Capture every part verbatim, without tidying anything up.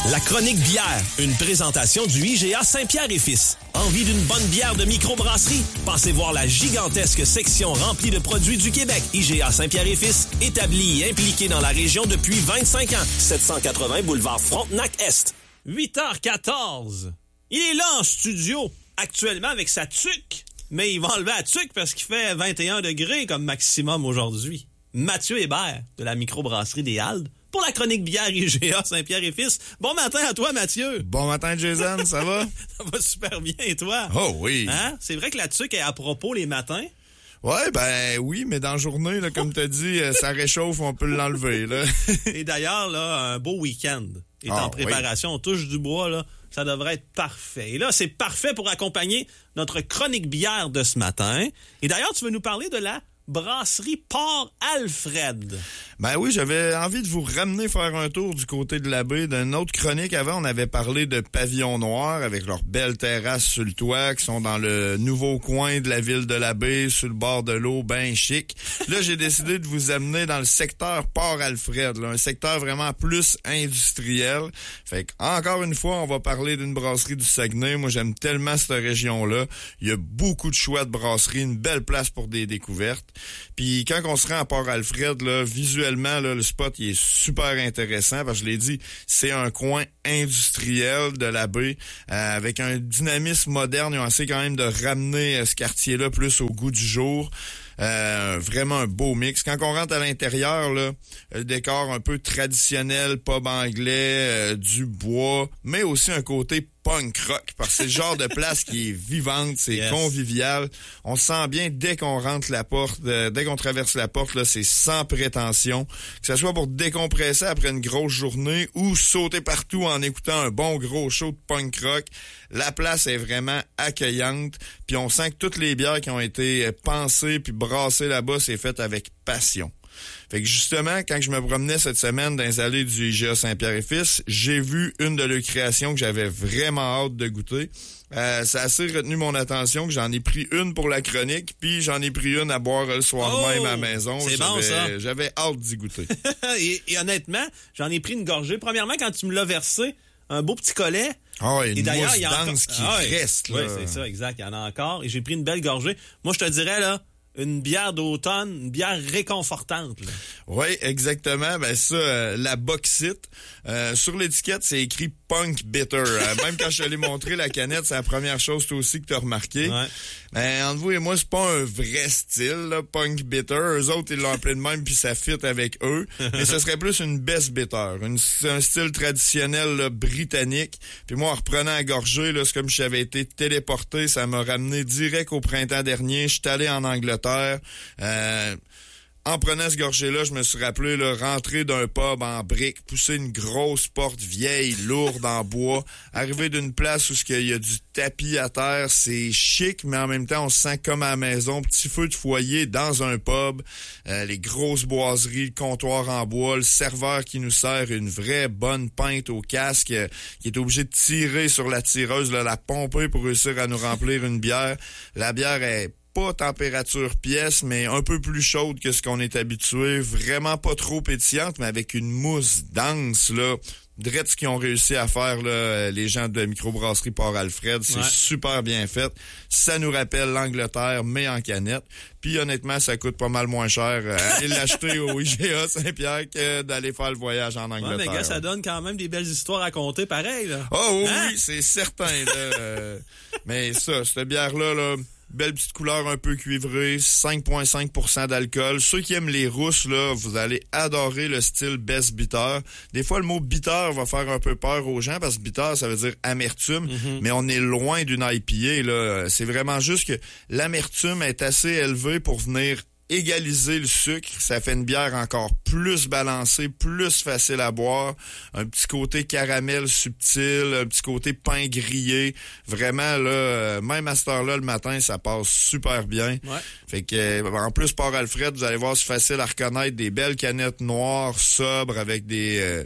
La chronique bière, une présentation du I G A Saint-Pierre et Fils. Envie d'une bonne bière de microbrasserie? Passez voir la gigantesque section remplie de produits du Québec. I G A Saint-Pierre et Fils, établi et impliqué dans la région depuis vingt-cinq ans. sept cent quatre-vingts boulevard Frontenac-Est. huit heures quatorze. Il est là en studio, actuellement avec sa tuque. Mais il va enlever la tuque parce qu'il fait vingt et un degrés comme maximum aujourd'hui. Mathieu Hébert, de la microbrasserie des Haldes, pour la chronique bière I G A Saint-Pierre et Fils. Bon matin à toi, Mathieu. Bon matin, Jason, ça va? Ça va super bien, et toi? Oh oui. Hein? C'est vrai que la tuque est à propos les matins? Ouais, ben oui, mais dans la journée, là, comme t'as dit, ça réchauffe, on peut l'enlever, là. Et d'ailleurs, là, un beau week-end est ah, en préparation. Oui. On touche du bois, là. Ça devrait être parfait. Et là, c'est parfait pour accompagner notre chronique bière de ce matin. Et d'ailleurs, tu veux nous parler de la brasserie Port-Alfred. Ben oui, j'avais envie de vous ramener faire un tour du côté de la baie. D'une autre chronique avant, on avait parlé de Pavillon Noir avec leurs belles terrasses sur le toit qui sont dans le nouveau coin de la ville de la baie, sur le bord de l'eau, ben chic. Là, j'ai décidé de vous amener dans le secteur Port-Alfred, là, un secteur vraiment plus industriel. Fait que, encore une fois, on va parler d'une brasserie du Saguenay. Moi, j'aime tellement cette région-là. Il y a beaucoup de choix de brasseries, une belle place pour des découvertes. Puis quand on se rend à Port-Alfred, là, visuellement, là, le spot il est super intéressant parce que je l'ai dit, c'est un coin industriel de la baie euh, avec un dynamisme moderne. Ils ont essayé quand même de ramener euh, ce quartier-là plus au goût du jour. Euh, vraiment un beau mix. Quand on rentre à l'intérieur, là, le décor un peu traditionnel, pub anglais, euh, du bois, mais aussi un côté punk rock, parce que c'est le genre de place qui est vivante, c'est yes. Convivial. On se sent bien dès qu'on rentre la porte, euh, dès qu'on traverse la porte, là, c'est sans prétention. Que ce soit pour décompresser après une grosse journée ou sauter partout en écoutant un bon gros show de punk rock. La place est vraiment accueillante, puis on sent que toutes les bières qui ont été pensées puis brassées là-bas, c'est fait avec passion. Fait que justement, quand je me promenais cette semaine dans les allées du I G A Saint-Pierre et Fils, j'ai vu une de leurs créations que j'avais vraiment hâte de goûter. Euh, ça a assez retenu mon attention que j'en ai pris une pour la chronique, puis j'en ai pris une à boire le soir oh, même à la maison. C'est bon, ça. J'avais hâte d'y goûter. et, et honnêtement, j'en ai pris une gorgée. Premièrement, quand tu me l'as versé, un beau petit collet. Ah ouais, une et d'ailleurs, mousse il y a dense encore... qui ah, reste. Oui, là. c'est ça, exact. Il y en a encore. Et j'ai pris une belle gorgée. Moi, je te dirais, là, une bière d'automne, une bière réconfortante. Là. Oui, exactement. Ben ça, euh, la bauxite. Euh, sur l'étiquette, c'est écrit Punk Bitter. Euh, même quand je te l'ai montré, la canette, c'est la première chose toi aussi que tu as remarqué. Ouais. Ben, entre vous et moi, c'est pas un vrai style, là, Punk Bitter. Eux autres, ils l'ont appelé de même, puis ça fit avec eux. Mais ce serait plus une Best Bitter. Une, un style traditionnel là, britannique. Puis moi, en reprenant à gorgée, là, c'est comme si j'avais été téléporté. Ça m'a ramené direct au printemps dernier. Je suis allé en Angleterre. Euh... En prenant ce gorgée-là, je me suis rappelé là, rentrer d'un pub en briques, pousser une grosse porte vieille, lourde en bois, arriver d'une place où il y a du tapis à terre, c'est chic, mais en même temps, on se sent comme à la maison, petit feu de foyer dans un pub, euh, les grosses boiseries, le comptoir en bois, le serveur qui nous sert une vraie bonne pinte au casque, euh, qui est obligé de tirer sur la tireuse, là, la pomper pour réussir à nous remplir une bière. La bière est pas température pièce, mais un peu plus chaude que ce qu'on est habitué. Vraiment pas trop pétillante, mais avec une mousse dense, là. Drette ce qu'ils ont réussi à faire, là, les gens de microbrasserie Port-Alfred. C'est ouais. super bien fait. Ça nous rappelle l'Angleterre, mais en canette. Puis honnêtement, ça coûte pas mal moins cher euh, aller l'acheter au I G A Saint-Pierre que d'aller faire le voyage en Angleterre. Ouais, mais gars, ça donne quand même des belles histoires à compter, pareil, là. Oh oui, hein? oui, c'est certain, là. euh, mais ça, cette bière-là, là, belle petite couleur un peu cuivrée, cinq virgule cinq pour cent d'alcool. Ceux qui aiment les rousses, là, vous allez adorer le style Best Bitter. Des fois, le mot bitter va faire un peu peur aux gens parce que bitter, ça veut dire amertume, mm-hmm. mais on est loin d'une I P A, là. C'est vraiment juste que l'amertume est assez élevée pour venir égaliser le sucre. Ça fait une bière encore plus balancée, plus facile à boire. Un petit côté caramel subtil, un petit côté pain grillé. Vraiment, là, même à cette heure-là, le matin, ça passe super bien. Ouais. Fait que, en plus, Port-Alfred, vous allez voir, c'est facile à reconnaître des belles canettes noires, sobres, avec des... Euh,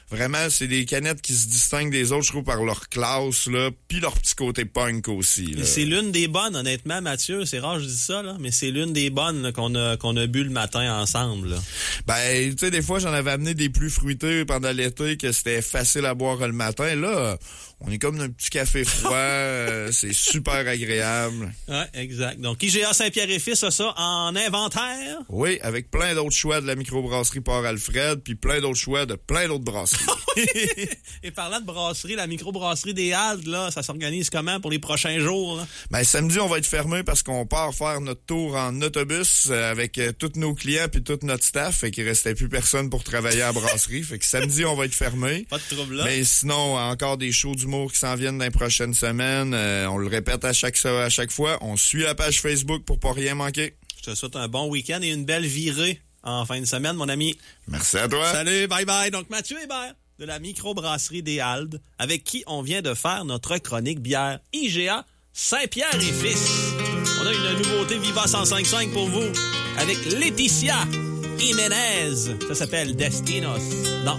Vraiment, c'est des canettes qui se distinguent des autres, je trouve, par leur classe, là, puis leur petit côté punk aussi. Là. C'est l'une des bonnes, honnêtement, Mathieu. C'est rare que je dis ça, là, mais c'est l'une des bonnes là, qu'on a qu'on a bu le matin ensemble. Là. Ben, tu sais, des fois, j'en avais amené des plus fruités pendant l'été, que c'était facile à boire le matin. Là, on est comme d'un petit café froid. euh, c'est super agréable. Ouais, exact. Donc, I G A Saint-Pierre-et-Fils a ça en inventaire. Oui, avec plein d'autres choix de la microbrasserie Port-Alfred, puis plein d'autres choix de plein d'autres brasseries. Et parlant de brasserie, la microbrasserie des Halles, là, ça s'organise comment pour les prochains jours? Là? Ben, samedi, on va être fermé parce qu'on part faire notre tour en autobus euh, avec euh, tous nos clients puis tout notre staff. Fait qu'il restait plus personne pour travailler à la brasserie. Fait que samedi, on va être fermé. Pas de trouble là. Mais sinon, encore des shows d'humour qui s'en viennent dans les prochaines semaines. Euh, on le répète à chaque, à chaque fois. On suit la page Facebook pour pas rien manquer. Je te souhaite un bon week-end et une belle virée en fin de semaine, mon ami. Merci à toi. Salut, bye bye. Donc, Mathieu Hébert de la microbrasserie des Halles, avec qui on vient de faire notre chronique bière I G A Saint-Pierre-et-Fils. On a une nouveauté Viva cent cinq virgule cinq pour vous avec Laetitia Jiménez. Ça s'appelle Destinos. Dans